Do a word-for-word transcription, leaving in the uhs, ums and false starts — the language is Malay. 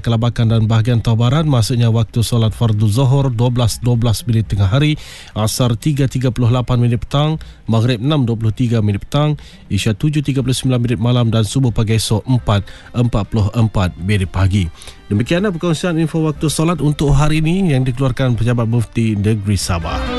Kelabakan dan bahagian Tabaran, maksudnya waktu solat fardu Zuhur dua belas dua belas minit tengah hari, Asar tiga tiga puluh lapan minit petang, Maghrib enam dua puluh tiga minit petang, Isya tujuh tiga puluh sembilan minit malam dan subuh pagi esok empat empat puluh empat minit pagi. Demikianlah perkongsian info waktu solat untuk hari ini yang dikeluarkan Pejabat Mufti Negeri Sabah.